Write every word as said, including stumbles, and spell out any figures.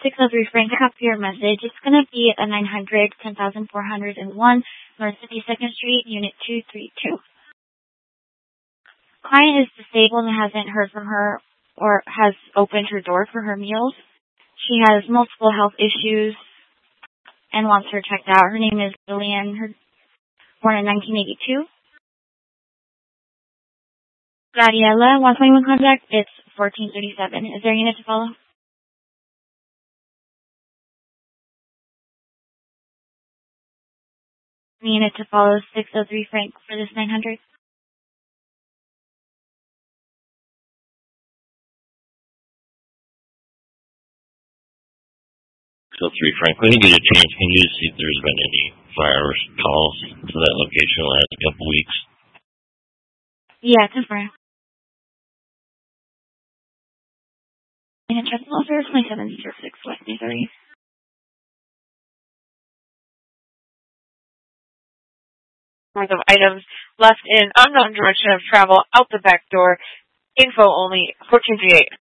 six oh three Frank, copy your message. It's going to be a nine hundred, ten thousand four hundred one, North fifty-second Street, Unit two three two. Client is disabled and hasn't heard from her or has opened her door for her meals. She has multiple health issues and wants her checked out. Her name is Lillian, her, born in nineteen eighty-two. Gadiela, one twenty-one contact, it's fourteen thirty-seven. Is there a unit to follow? The unit to follow is six oh three Frank for this nine hundred. six oh three Frank, when you get a chance, can you see if there's been any fire calls to that location the last couple weeks? Yeah, confirm. And Trustful Affairs twenty-seven zero six West Missouri. Worth of items left in unknown direction of travel out the back door. Info only, fourteen thirty-eight.